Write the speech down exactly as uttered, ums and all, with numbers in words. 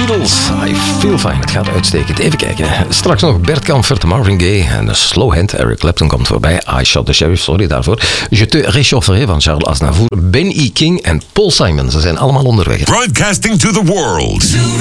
Beatles, I Feel Fine. Het gaat uitstekend. Even kijken. Straks nog Bert Kampfert, Marvin Gaye en de Slow Hand. Eric Clapton komt voorbij. I Shot the Sheriff, sorry daarvoor. Je te réchaufferé van Charles Aznavour. Ben E. King en Paul Simon. Ze zijn allemaal onderweg. Broadcasting to the world.